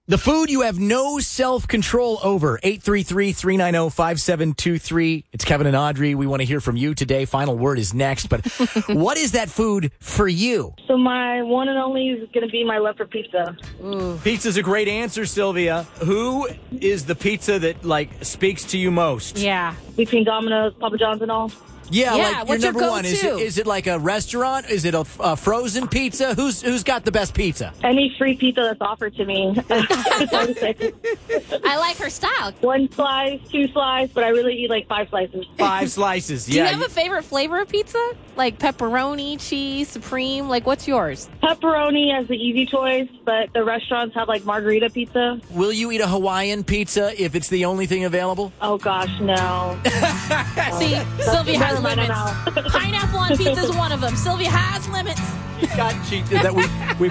The food you have no self-control over. 833-390-5723. It's Kevin and Audrey. We want to hear from you today. Final word is next. But what is that food for you? So my one and only is going to be my love for pizza. Ooh. Pizza's a great answer, Sylvia. Who is the pizza that, speaks to you most? Yeah. Between Domino's, Papa John's, and all. Yeah, what's your number your one. go-to? Is it like a restaurant? Is it a frozen pizza? Who's got the best pizza? Any free pizza that's offered to me. I like her style. 1 slice, 2 slices, but I really eat 5 slices. 5 slices, yeah. Do you have a favorite flavor of pizza? Like pepperoni, cheese, supreme? What's yours? Pepperoni as the easy choice, but the restaurants have margarita pizza. Will you eat a Hawaiian pizza if it's the only thing available? Oh gosh, no. See, Sylvia has Never mind, limits. I'm out. Pineapple on pizza is one of them. Sylvia has limits. That we